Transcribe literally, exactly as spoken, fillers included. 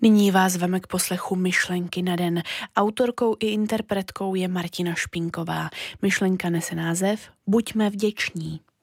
Nyní vás veme k poslechu Myšlenky na den. Autorkou i interpretkou je Martina Špinková. Myšlenka nese název Buďme vděční.